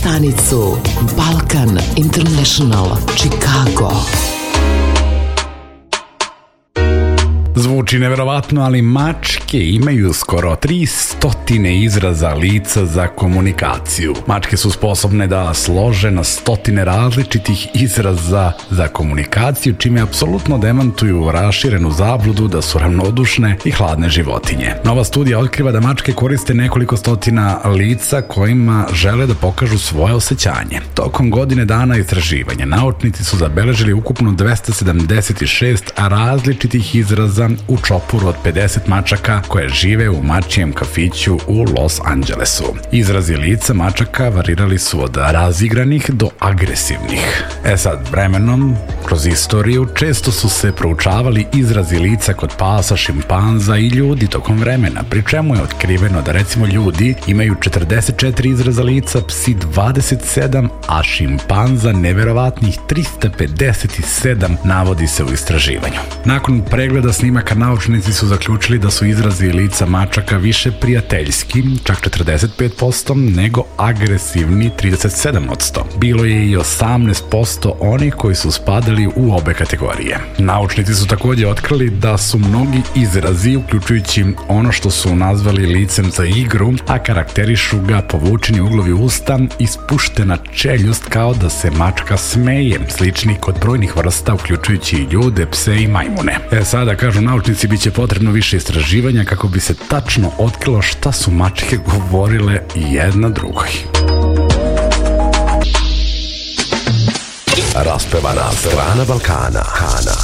Stanicu Balkan International Chicago. Zvuči neverovatno, ali mačke imaju skoro 300 izraza lica za komunikaciju. Mačke su sposobne da slože na stotine različitih izraza za komunikaciju, čime apsolutno demantuju raširenu zabludu da su ravnodušne i hladne životinje. Nova studija otkriva da mačke koriste nekoliko stotina lica kojima žele da pokažu svoje osjećanje. Tokom godine dana istraživanja naučnici su zabeležili ukupno 276 različitih izraza u čopuru od 50 mačaka koje žive u mačijem kafiću u Los Angelesu. Izrazi lica mačaka varirali su od razigranih do agresivnih. Sad, vremenom, kroz istoriju, često su se proučavali izrazi lica kod pasa, šimpanza i ljudi tokom vremena, pri čemu je otkriveno da recimo ljudi imaju 44 izraza lica, psi 27, a šimpanza neverovatnih 357, navodi se u istraživanju. Nakon pregleda snimaka naučnici su zaključili da su izrazi lica mačaka više prijateljski, čak 45%, nego agresivni 37%. Bilo je i 18% onih koji su spadali u obe kategorije. Naučnici su također otkrili da su mnogi izrazi, uključujući ono što su nazvali licem za igru, a karakterišu ga povučeni uglovi usta i spuštena čeljust kao da se mačka smeje, slični kod brojnih vrsta, uključujući i ljude, pse i majmune. Sada, kažu naučnici, bit će potrebno više istraživanja kako bi se tačno otkrilo šta su mačke govorile jedna drugoj. Raspevana strana Balkana.